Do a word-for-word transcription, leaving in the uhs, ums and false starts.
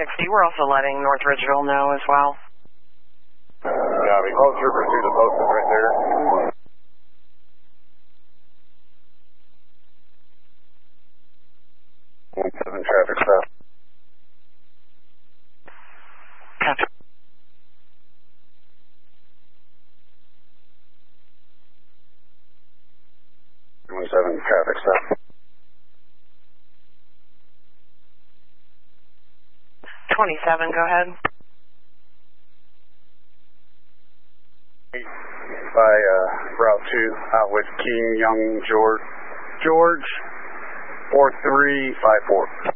sixty, we're also letting North Ridgeville know as well. Yeah, we close your pursuit is posted right there. one seven traffic stop. Copy. one seven traffic stop. twenty-seven, go ahead. By uh, Route two, out with King Young George. George, four three five four.